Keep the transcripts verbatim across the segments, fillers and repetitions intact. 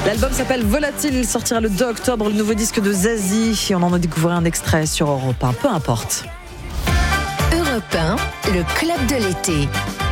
L'album s'appelle Volatile, il sortira le deux octobre, le nouveau disque de Zazie. Et on en a découvert un extrait sur Europe un, peu importe. Europe un, le club de l'été.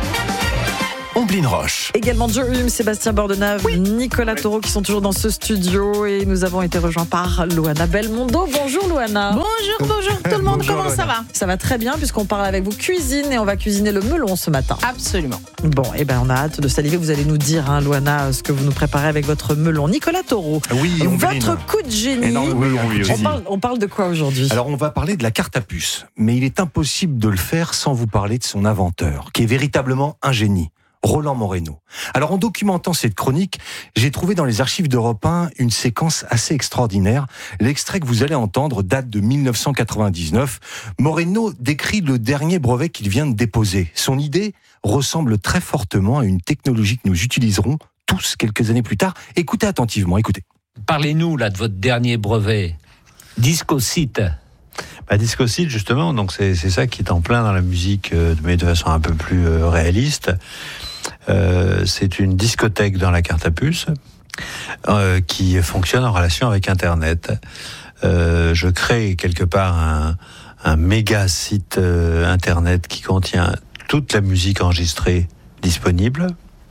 Omblin Roche. Également Joe Hume, Sébastien Bordenave, oui. Nicolas Taureau qui sont toujours dans ce studio et nous avons été rejoints par Loana Belmondo. Bonjour Loana. Bonjour, bonjour tout le monde, bonjour, comment Loana. ça va? Ça va très bien puisqu'on parle avec vous cuisine et on va cuisiner le melon ce matin. Absolument. Bon, et eh ben on a hâte de saliver, vous allez nous dire hein, Loana ce que vous nous préparez avec votre melon. Nicolas Taureau, oui, votre coup de génie. Non, oui, oui, oui, on, parle, on parle de quoi aujourd'hui? Alors on va parler de la carte à puce, mais il est impossible de le faire sans vous parler de son inventeur, qui est véritablement un génie. Roland Moreno. Alors en documentant cette chronique, j'ai trouvé dans les archives d'Europe un une séquence assez extraordinaire. L'extrait que vous allez entendre date de dix-neuf cent quatre-vingt-dix-neuf. Moreno décrit le dernier brevet qu'il vient de déposer. Son idée ressemble très fortement à une technologie que nous utiliserons tous quelques années plus tard. Écoutez attentivement, écoutez. Parlez-nous là de votre dernier brevet. Discosite. Bah, Discosite, justement, donc c'est, c'est ça qui est en plein dans la musique, euh, mais de façon un peu plus euh, réaliste. Euh, c'est une discothèque dans la carte à puce euh, qui fonctionne en relation avec Internet. Euh, je crée quelque part un, un méga site euh, Internet qui contient toute la musique enregistrée disponible.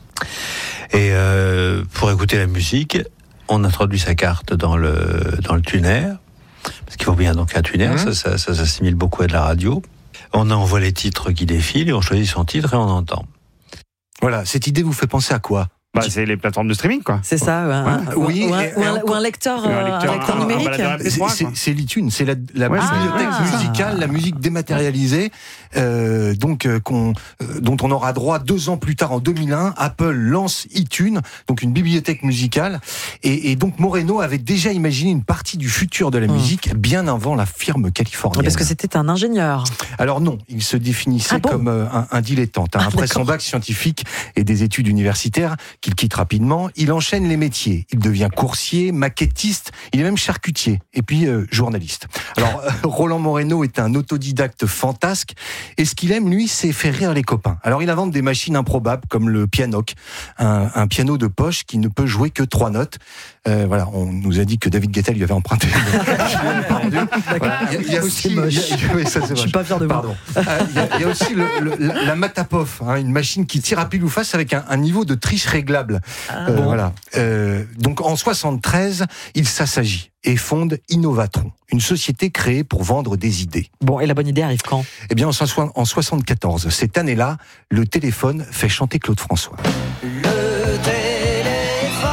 Et euh, pour écouter la musique, on introduit sa carte dans le, dans le tuner. Parce qu'il faut bien donc un tuner, mmh. ça, ça, ça s'assimile beaucoup à de la radio. On envoie les titres qui défilent et on choisit son titre et on entend. Voilà, cette idée vous fait penser à quoi ? Bah, c'est les plateformes de streaming, quoi. C'est ça, ouais, un, oui, ou, un, et, ou, un, et ou un lecteur, un lecteur, un lecteur numérique. Un c'est, c'est, c'est l'iTunes, c'est la, la ouais, bibliothèque ah, musicale, la musique dématérialisée, euh, donc euh, qu'on, euh, dont on aura droit deux ans plus tard, en deux mille un. Apple lance iTunes, donc une bibliothèque musicale, et, et donc Moreno avait déjà imaginé une partie du futur de la musique mmh. bien avant la firme californienne. Parce que c'était un ingénieur. Alors non, il se définissait ah bon comme euh, un, un dilettante. Hein, ah, après d'accord. son bac scientifique et des études universitaires qu'il quitte rapidement, il enchaîne les métiers. Il devient coursier, maquettiste, il est même charcutier, et puis euh, journaliste. Alors, euh, Roland Moreno est un autodidacte fantasque, et ce qu'il aime, lui, c'est faire rire les copains. Alors, il invente des machines improbables, comme le pianoc, un, un piano de poche qui ne peut jouer que trois notes. Euh, voilà, on nous a dit que David Guetta lui avait emprunté. Il y a aussi, il y a, oui, ça, c'est je suis pas fier de Pardon. Euh, il, y a, il y a aussi le, le, la, la Matapof, hein, une machine qui tire à pile ou face avec un, un niveau de triche réglable. Ah, euh, bon. Voilà. Euh, donc en soixante-treize, il s'assagit et fonde Innovatron, une société créée pour vendre des idées. Bon, et la bonne idée arrive quand ? Eh bien, en soixante-quatorze, cette année-là, le téléphone fait chanter Claude François. Le téléphone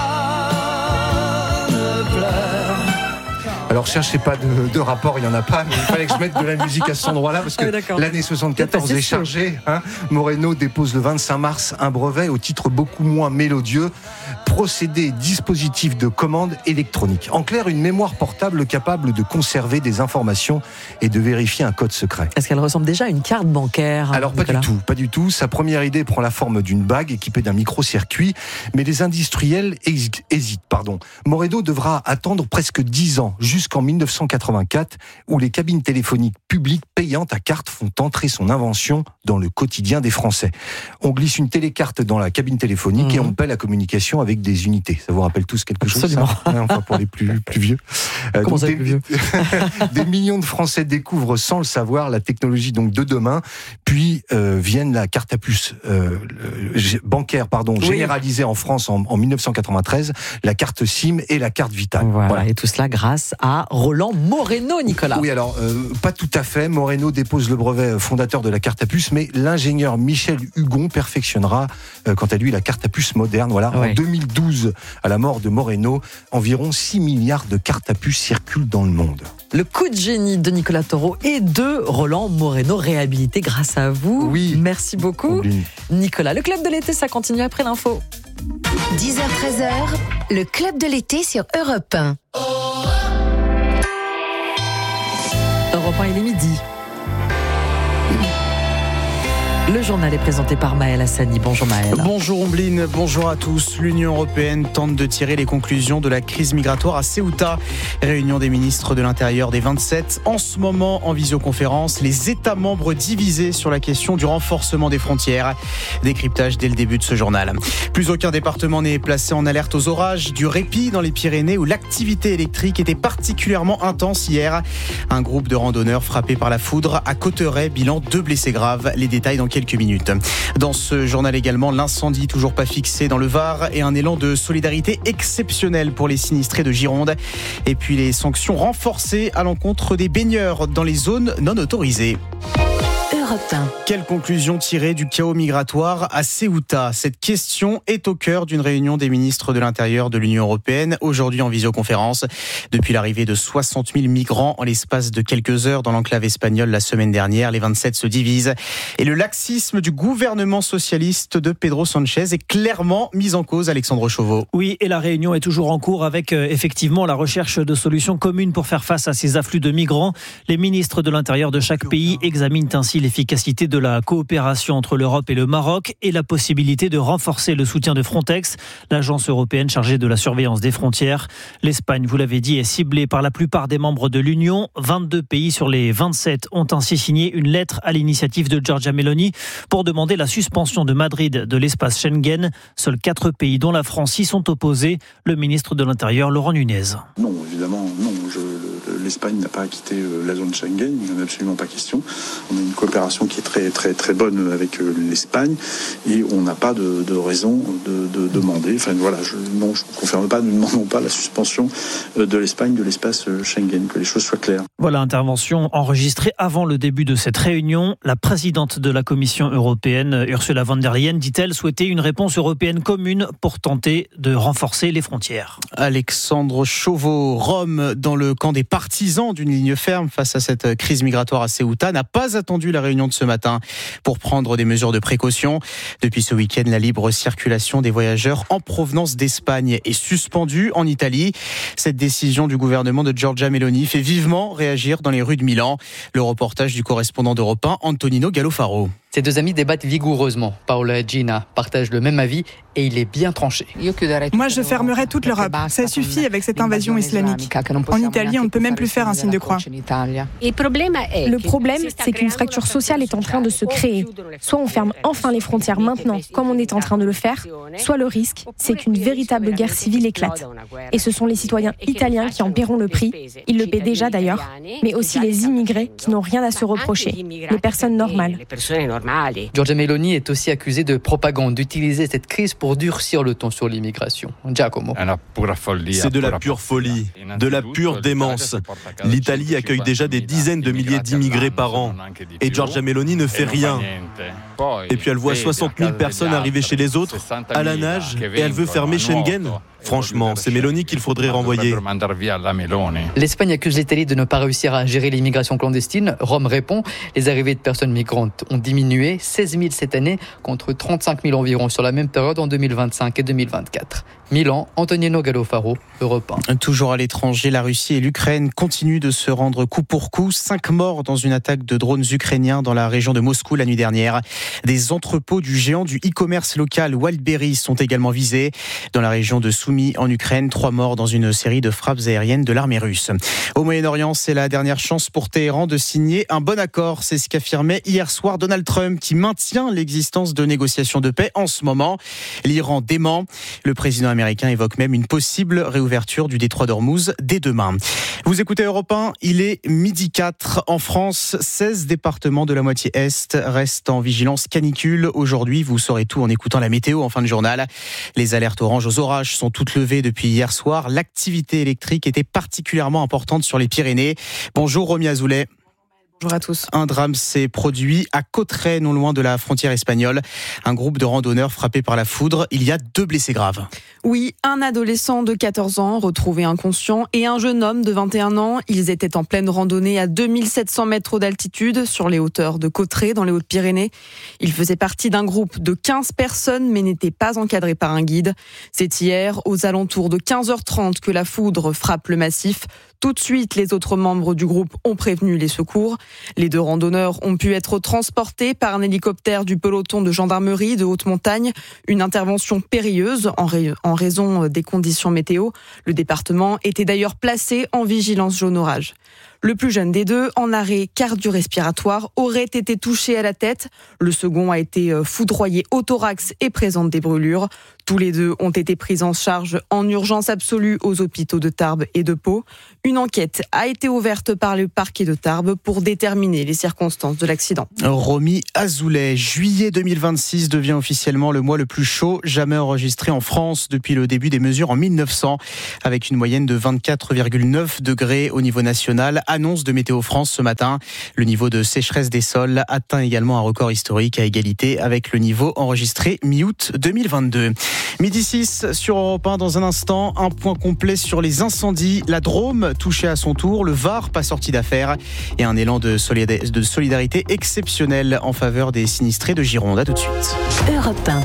pleure. Alors, cherchez pas de, de rapport, il n'y en a pas, mais il fallait que je mette de la musique à cet endroit-là, parce que ah, l'année soixante-quatorze est chargée. Hein. Moreno dépose le vingt-cinq mars un brevet au titre beaucoup moins mélodieux, procédé dispositif de commande électronique. En clair, une mémoire portable capable de conserver des informations et de vérifier un code secret. Est-ce qu'elle ressemble déjà à une carte bancaire ? Alors pas Nicolas du tout, pas du tout. Sa première idée prend la forme d'une bague équipée d'un micro-circuit, mais les industriels hésitent. Pardon. Moreno devra attendre presque dix ans, jusqu'en dix-neuf cent quatre-vingt-quatre, où les cabines téléphoniques publiques payantes à carte font entrer son invention dans le quotidien des Français. On glisse une télécarte dans la cabine téléphonique mmh. et on paie la communication avec des unités. Ça vous rappelle tous quelque chose ? Absolument. Ça, hein, enfin pour les plus, plus vieux. Euh, Comment ça, des, plus vieux des millions de Français découvrent sans le savoir la technologie donc de demain, puis euh, viennent la carte à puce euh, bancaire pardon, oui. généralisée en France en, en dix-neuf cent quatre-vingt-treize, la carte SIM et la carte Vitale. Voilà, voilà. Et tout cela grâce à Roland Moreno, Nicolas. Oui, alors, euh, pas tout à fait. Moreno dépose le brevet fondateur de la carte à puce, mais l'ingénieur Michel Hugon perfectionnera, euh, quant à lui, la carte à puce moderne. Voilà. Ouais. En deux mille douze, à la mort de Moreno, environ six milliards de cartes à puce circulent dans le monde. Le coup de génie de Nicolas Taureau et de Roland Moreno, réhabilité grâce à vous. Oui. Merci beaucoup. Oublie. Nicolas, le club de l'été, ça continue après l'info. dix heures treize heures, le club de l'été sur Europe un. Europe un, il est midi. Le journal est présenté par Maël Hassani. Bonjour Maël. Bonjour Ombline, bonjour à tous. L'Union européenne tente de tirer les conclusions de la crise migratoire à Ceuta. Réunion des ministres de l'Intérieur des vingt-sept. En ce moment, en visioconférence, les États membres divisés sur la question du renforcement des frontières. Décryptage dès le début de ce journal. Plus aucun département n'est placé en alerte aux orages. Du répit dans les Pyrénées où l'activité électrique était particulièrement intense hier. Un groupe de randonneurs frappé par la foudre à Cauterets, bilan deux blessés graves. Les détails dans quelques minutes. Dans ce journal également, l'incendie toujours pas fixé dans le Var et un élan de solidarité exceptionnel pour les sinistrés de Gironde. Et puis les sanctions renforcées à l'encontre des baigneurs dans les zones non autorisées. Quelle conclusion tirer du chaos migratoire à Ceuta ? Cette question est au cœur d'une réunion des ministres de l'Intérieur de l'Union européenne, aujourd'hui en visioconférence. Depuis l'arrivée de soixante mille migrants en l'espace de quelques heures dans l'enclave espagnole la semaine dernière, les vingt-sept se divisent. Et le laxisme du gouvernement socialiste de Pedro Sánchez est clairement mis en cause, Alexandre Chauveau. Oui, et la réunion est toujours en cours avec euh, effectivement la recherche de solutions communes pour faire face à ces afflux de migrants. Les ministres de l'Intérieur de chaque pays examinent ainsi l'efficacité de la coopération entre l'Europe et le Maroc et la possibilité de renforcer le soutien de Frontex, l'agence européenne chargée de la surveillance des frontières. L'Espagne, vous l'avez dit, est ciblée par la plupart des membres de l'Union. vingt-deux pays sur les vingt-sept ont ainsi signé une lettre à l'initiative de Giorgia Meloni pour demander la suspension de Madrid de l'espace Schengen. Seuls quatre pays, dont la France, y sont opposés. Le ministre de l'Intérieur, Laurent Nunez. Non, évidemment, non. Je, l'Espagne n'a pas quitté la zone Schengen, il n'y en a absolument pas question. On a une coopération qui est très très très bonne avec l'Espagne et on n'a pas de, de raison de, de demander. Enfin voilà, je, non, je ne confirme pas, nous ne demandons pas la suspension de l'Espagne de l'espace Schengen, que les choses soient claires. Voilà, intervention enregistrée avant le début de cette réunion. La présidente de la Commission européenne, Ursula von der Leyen, dit-elle souhaiter une réponse européenne commune pour tenter de renforcer les frontières. Alexandre Chauveau, Rome, dans le camp des partisans d'une ligne ferme face à cette crise migratoire à Ceuta, n'a pas attendu la réunion de ce matin pour prendre des mesures de précaution. Depuis ce week-end, la libre circulation des voyageurs en provenance d'Espagne est suspendue en Italie. Cette décision du gouvernement de Giorgia Meloni fait vivement réagir dans les rues de Milan. Le reportage du correspondant d'Europe un, Antonino Gallofaro. Ces deux amis débattent vigoureusement. Paola et Gina partagent le même avis et il est bien tranché. Moi, je fermerai toute l'Europe. Ça suffit avec cette invasion islamique. En Italie, on ne peut même plus faire un signe de croix. Le problème, c'est qu'une fracture sociale est en train de se créer. Soit on ferme enfin les frontières maintenant, comme on est en train de le faire, soit le risque, c'est qu'une véritable guerre civile éclate. Et ce sont les citoyens italiens qui en paieront le prix. Ils le paient déjà d'ailleurs, mais aussi les immigrés qui n'ont rien à se reprocher, les personnes normales. Giorgia Meloni est aussi accusée de propagande, d'utiliser cette crise pour durcir le ton sur l'immigration. Giacomo. C'est de la pure folie, de la pure démence. L'Italie accueille déjà des dizaines de milliers d'immigrés par an. Et Giorgia Meloni ne fait rien. Et puis elle voit soixante mille personnes arriver chez les autres, à la nage, et elle veut fermer Schengen. Franchement, c'est Meloni qu'il faudrait renvoyer. L'Espagne accuse l'Italie de ne pas réussir à gérer l'immigration clandestine. Rome répond, les arrivées de personnes migrantes ont diminué, seize mille cette année, contre trente-cinq mille environ sur la même période en deux mille vingt-cinq et deux mille vingt-quatre. Milan, Antonino Gallofaro, Europe un. Toujours à l'étranger, la Russie et l'Ukraine continuent de se rendre coup pour coup. Cinq morts dans une attaque de drones ukrainiens dans la région de Moscou la nuit dernière. Des entrepôts du géant du e-commerce local Wildberries sont également visés. Dans la région de Soumy en Ukraine, trois morts dans une série de frappes aériennes de l'armée russe. Au Moyen-Orient, c'est la dernière chance pour Téhéran de signer un bon accord. C'est ce qu'affirmait hier soir Donald Trump, qui maintient l'existence de négociations de paix en ce moment. L'Iran dément. Le président américain américain évoque même une possible réouverture du détroit d'Ormuz dès demain. Vous écoutez Europe un, il est midi quatre. En France, seize départements de la moitié Est restent en vigilance canicule. Aujourd'hui, vous saurez tout en écoutant la météo en fin de journal. Les alertes oranges aux orages sont toutes levées depuis hier soir. L'activité électrique était particulièrement importante sur les Pyrénées. Bonjour Romy Azoulay. Bonjour à tous. Un drame s'est produit à Cauterets, non loin de la frontière espagnole. Un groupe de randonneurs frappé par la foudre. Il y a deux blessés graves. Oui, un adolescent de quatorze ans retrouvé inconscient et un jeune homme de vingt et un ans. Ils étaient en pleine randonnée à deux mille sept cents mètres d'altitude sur les hauteurs de Cauterets dans les Hautes-Pyrénées. Ils faisaient partie d'un groupe de quinze personnes mais n'étaient pas encadrés par un guide. C'est hier, aux alentours de quinze heures trente, que la foudre frappe le massif. Tout de suite, les autres membres du groupe ont prévenu les secours. Les deux randonneurs ont pu être transportés par un hélicoptère du peloton de gendarmerie de haute montagne. Une intervention périlleuse en, ra- en raison des conditions météo. Le département était d'ailleurs placé en vigilance jaune orage. Le plus jeune des deux, en arrêt cardio-respiratoire, aurait été touché à la tête. Le second a été foudroyé au thorax et présente des brûlures. Tous les deux ont été pris en charge en urgence absolue aux hôpitaux de Tarbes et de Pau. Une enquête a été ouverte par le parquet de Tarbes pour déterminer les circonstances de l'accident. Romy Azoulay, juillet deux mille vingt-six devient officiellement le mois le plus chaud jamais enregistré en France depuis le début des mesures en mille neuf cents, avec une moyenne de vingt-quatre virgule neuf degrés au niveau national. Annonce de Météo France ce matin. Le niveau de sécheresse des sols atteint également un record historique à égalité avec le niveau enregistré mi-août deux mille vingt-deux. Midi six sur Europe un, dans un instant, un point complet sur les incendies. La Drôme touchée à son tour, le Var pas sorti d'affaire et un élan de solidarité exceptionnel en faveur des sinistrés de Gironde. À tout de suite. Europe un.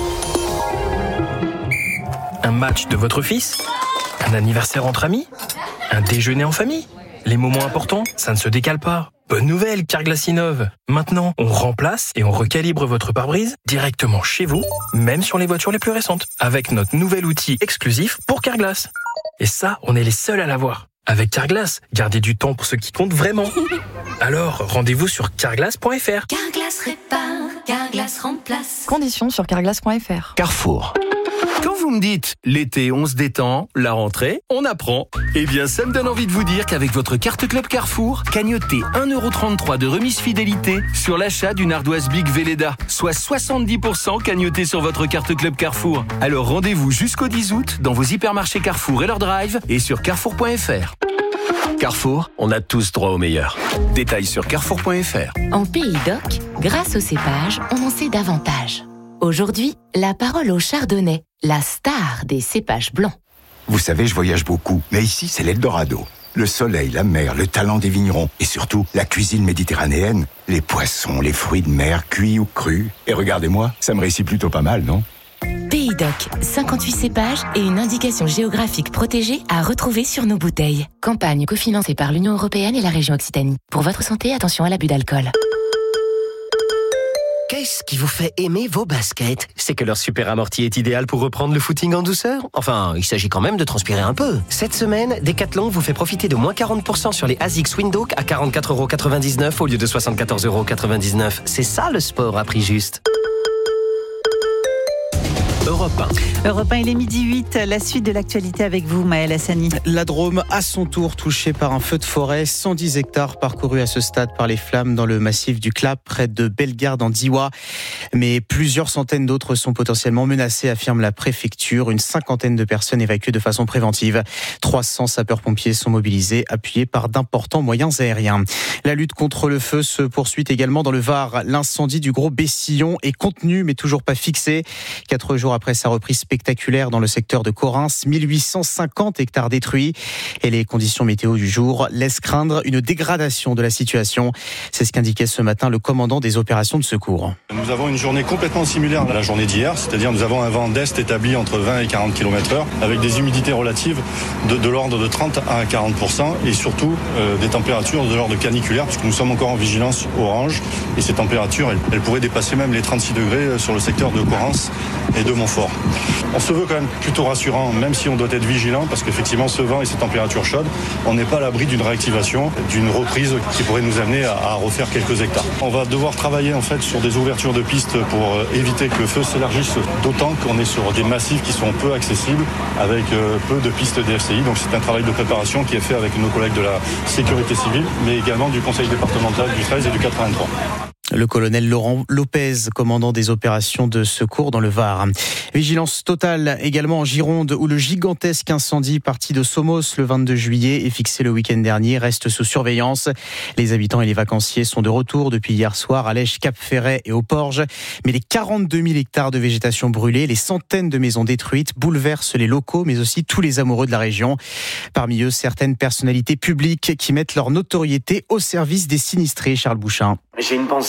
Un match de votre fils ? Un anniversaire entre amis ? Un déjeuner en famille ? Les moments importants, ça ne se décale pas. Bonne nouvelle, Carglass innove. Maintenant, on remplace et on recalibre votre pare-brise directement chez vous, même sur les voitures les plus récentes, avec notre nouvel outil exclusif pour Carglass. Et ça, on est les seuls à l'avoir. Avec Carglass, gardez du temps pour ce qui compte vraiment. Alors, rendez-vous sur carglass point f r. Carglass répare, Carglass remplace. Conditions sur carglass point f r. Carrefour. Quand vous me dites l'été on se détend, la rentrée on apprend, eh bien ça me donne envie de vous dire qu'avec votre carte Club Carrefour, cagnotez un euro trente-trois de remise fidélité sur l'achat d'une ardoise Big Velleda, soit soixante-dix pour cent cagnoté sur votre carte Club Carrefour. Alors rendez-vous jusqu'au dix août dans vos hypermarchés Carrefour et leur drive et sur carrefour point f r. Carrefour, on a tous droit au meilleur. Détails sur carrefour point f r. En Pays d'Oc, grâce au cépage, on en sait davantage. Aujourd'hui, la parole au chardonnay, la star des cépages blancs. Vous savez, je voyage beaucoup, mais ici, c'est l'Eldorado. Le soleil, la mer, le talent des vignerons et surtout, la cuisine méditerranéenne, les poissons, les fruits de mer, cuits ou crus. Et regardez-moi, ça me réussit plutôt pas mal, non ? Pays d'Oc, cinquante-huit cépages et une indication géographique protégée à retrouver sur nos bouteilles. Campagne cofinancée par l'Union européenne et la région Occitanie. Pour votre santé, attention à l'abus d'alcool. Qu'est-ce qui vous fait aimer vos baskets ? C'est que leur super amorti est idéal pour reprendre le footing en douceur ? Enfin, il s'agit quand même de transpirer un peu. Cette semaine, Decathlon vous fait profiter de moins quarante pour cent sur les ASICS Windhoek à quarante-quatre euros quatre-vingt-dix-neuf au lieu de soixante-quatorze euros quatre-vingt-dix-neuf. C'est ça le sport à prix juste. Europe un. Europe un, il est midi huit. La suite de l'actualité avec vous, Maël Hassani. La Drôme, à son tour, touchée par un feu de forêt. cent dix hectares parcourus à ce stade par les flammes dans le massif du Clap, près de Bellegarde en Diois. Mais plusieurs centaines d'autres sont potentiellement menacés, affirme la préfecture. Une cinquantaine de personnes évacuées de façon préventive. trois cents sapeurs-pompiers sont mobilisés, appuyés par d'importants moyens aériens. La lutte contre le feu se poursuit également dans le Var. L'incendie du Gros Bessillon est contenu, mais toujours pas fixé. Quatre jours après sa reprise spectaculaire dans le secteur de Corrins, mille huit cent cinquante hectares détruits. Et les conditions météo du jour laissent craindre une dégradation de la situation. C'est ce qu'indiquait ce matin le commandant des opérations de secours. Nous avons une journée complètement similaire à la journée d'hier, c'est-à-dire nous avons un vent d'est établi entre vingt et quarante kilomètres heure, avec des humidités relatives de, de l'ordre de trente à quarante pour cent et surtout euh, des températures de l'ordre caniculaire, puisque nous sommes encore en vigilance orange. Et ces températures, elles, elles pourraient dépasser même les trente-six degrés sur le secteur de Corrins et de Montfort. On se veut quand même plutôt rassurant, même si on doit être vigilant, parce qu'effectivement ce vent et ces températures chaudes, on n'est pas à l'abri d'une réactivation, d'une reprise qui pourrait nous amener à, à refaire quelques hectares. On va devoir travailler en fait sur des ouvertures de pistes pour éviter que le feu s'élargisse, d'autant qu'on est sur des massifs qui sont peu accessibles, avec peu de pistes D F C I. Donc c'est un travail de préparation qui est fait avec nos collègues de la sécurité civile, mais également du conseil départemental du treize et du quatre-vingt-trois. Le colonel Laurent Lopez, commandant des opérations de secours dans le Var. Vigilance totale également en Gironde, où le gigantesque incendie parti de Somos le vingt-deux juillet et fixé le week-end dernier reste sous surveillance. Les habitants et les vacanciers sont de retour depuis hier soir à Lèche, Cap-Ferret et aux Porges. Mais les quarante-deux mille hectares de végétation brûlés, les centaines de maisons détruites bouleversent les locaux, mais aussi tous les amoureux de la région. Parmi eux, certaines personnalités publiques qui mettent leur notoriété au service des sinistrés. Charles Bouchin. J'ai une pensée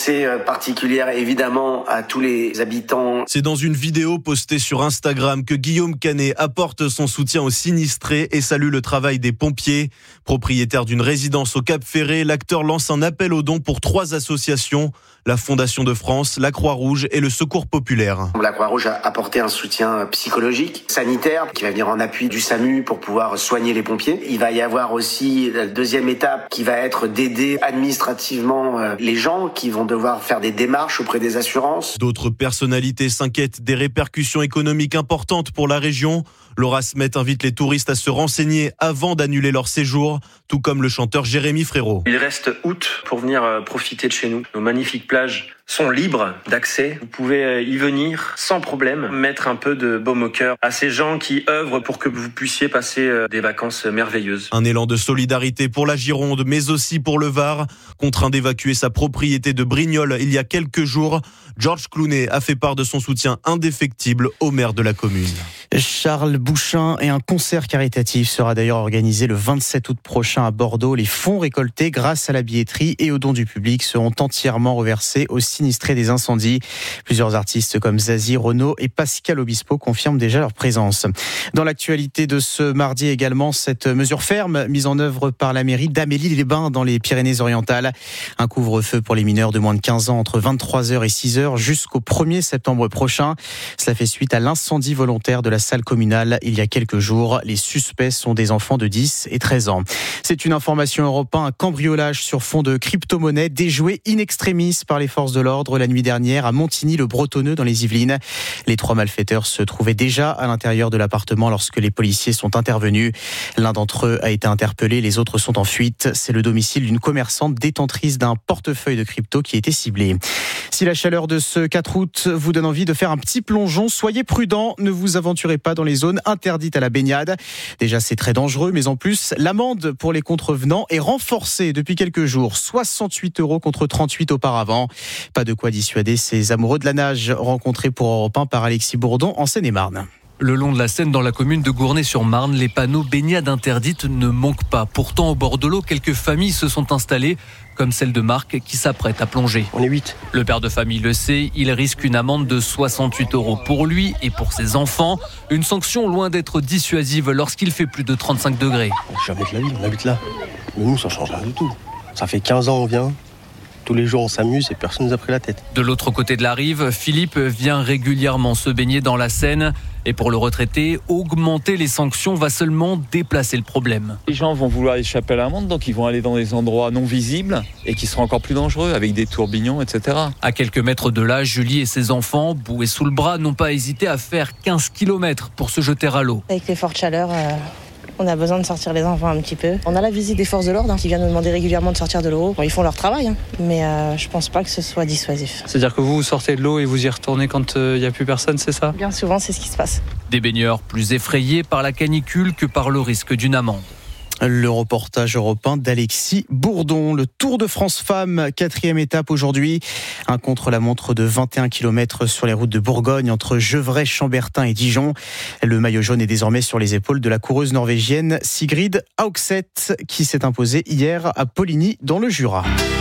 pensée particulière évidemment à tous les habitants. C'est dans une vidéo postée sur Instagram que Guillaume Canet apporte son soutien aux sinistrés et salue le travail des pompiers. Propriétaire d'une résidence au Cap Ferré, l'acteur lance un appel aux dons pour trois associations, la Fondation de France, la Croix-Rouge et le Secours Populaire. La Croix-Rouge a apporté un soutien psychologique, sanitaire, qui va venir en appui du SAMU pour pouvoir soigner les pompiers. Il va y avoir aussi la deuxième étape qui va être d'aider administrativement les gens qui vont devoir faire des démarches auprès des assurances. D'autres personnalités s'inquiètent des répercussions économiques importantes pour la région. Laura Smet invite les touristes à se renseigner avant d'annuler leur séjour, tout comme le chanteur Jérémy Frérot. Il reste août pour venir profiter de chez nous. Nos magnifiques plages sont libres d'accès. Vous pouvez y venir sans problème, mettre un peu de baume au cœur à ces gens qui œuvrent pour que vous puissiez passer des vacances merveilleuses. Un élan de solidarité pour la Gironde, mais aussi pour le Var. Contraint d'évacuer sa propriété de Brignoles il y a quelques jours, Georges Clooney a fait part de son soutien indéfectible au maire de la commune. Charles Bouchin et un concert caritatif sera d'ailleurs organisé le vingt-sept août prochain à Bordeaux. Les fonds récoltés grâce à la billetterie et aux dons du public seront entièrement reversés aux sinistrés des incendies. Plusieurs artistes comme Zazie, Renaud et Pascal Obispo confirment déjà leur présence. Dans l'actualité de ce mardi également, cette mesure ferme mise en œuvre par la mairie d'Amélie-les-Bains dans les Pyrénées-Orientales. Un couvre-feu pour les mineurs de moins de quinze ans entre vingt-trois heures et six heures jusqu'au premier septembre prochain. Cela fait suite à l'incendie volontaire de la salle communale il y a quelques jours. Les suspects sont des enfants de dix et treize ans. C'est une information Europe un, un cambriolage sur fond de crypto-monnaie déjoué in extremis par les forces de l'ordre la nuit dernière à Montigny-le-Bretonneux dans les Yvelines. Les trois malfaiteurs se trouvaient déjà à l'intérieur de l'appartement lorsque les policiers sont intervenus. L'un d'entre eux a été interpellé, les autres sont en fuite. C'est le domicile d'une commerçante détentrice d'un portefeuille de crypto qui a été ciblé. Si la chaleur de ce quatre août vous donne envie de faire un petit plongeon, soyez prudents, ne vous aventurez pas dans les zones interdites à la baignade. Déjà, c'est très dangereux, mais en plus, l'amende pour les contrevenants est renforcée depuis quelques jours. soixante-huit euros contre trente-huit auparavant. Pas de quoi dissuader ces amoureux de la nage rencontrés pour Europe un par Alexis Bourdon en Seine-et-Marne. Le long de la Seine, dans la commune de Gournay-sur-Marne, les panneaux baignade interdites ne manquent pas. Pourtant, au bord de l'eau, quelques familles se sont installées, comme celle de Marc qui s'apprête à plonger. On est huit. Le père de famille le sait, il risque une amende de soixante-huit euros pour lui et pour ses enfants. Une sanction loin d'être dissuasive lorsqu'il fait plus de trente-cinq degrés. Jamais de la vie, on habite là. Mais nous, ça change rien du tout. Ça fait quinze ans on vient. Tous les jours, on s'amuse et personne ne nous a pris la tête. De l'autre côté de la rive, Philippe vient régulièrement se baigner dans la Seine. Et pour le retraité, augmenter les sanctions va seulement déplacer le problème. Les gens vont vouloir échapper à l'amende, donc ils vont aller dans des endroits non visibles et qui seront encore plus dangereux, avec des tourbillons, et cetera. À quelques mètres de là, Julie et ses enfants, boués sous le bras, n'ont pas hésité à faire quinze kilomètres pour se jeter à l'eau. Avec les fortes chaleurs... Euh... On a besoin de sortir les enfants un petit peu. On a la visite des forces de l'ordre hein, qui viennent nous demander régulièrement de sortir de l'eau. Bon, ils font leur travail, hein, mais euh, je pense pas que ce soit dissuasif. C'est-à-dire que vous, vous sortez de l'eau et vous y retournez quand il euh, n'y a plus personne, c'est ça ? Bien souvent, c'est ce qui se passe. Des baigneurs plus effrayés par la canicule que par le risque d'une amende. Le reportage européen d'Alexis Bourdon. Le Tour de France Femmes, quatrième étape aujourd'hui. Un contre-la-montre de vingt et un kilomètres sur les routes de Bourgogne entre Gevrey, Chambertin et Dijon. Le maillot jaune est désormais sur les épaules de la coureuse norvégienne Sigrid Haugseth qui s'est imposée hier à Poligny dans le Jura.